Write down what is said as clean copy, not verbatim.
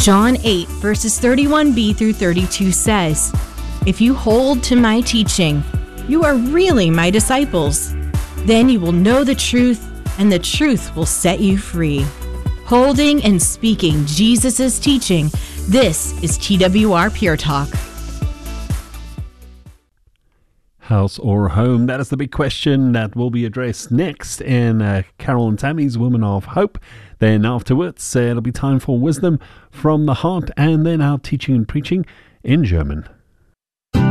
John 8, verses 31b through 32 says, "If you hold to my teaching, you are really my disciples. Then you will know the truth, and the truth will set you free." Holding and speaking Jesus' teaching, this is TWR Pure Talk. House or home? That is the big question that will be addressed next in Carol and Tammy's Woman of Hope. Then afterwards, it'll be time for Wisdom from the Heart, and then our teaching and preaching in German.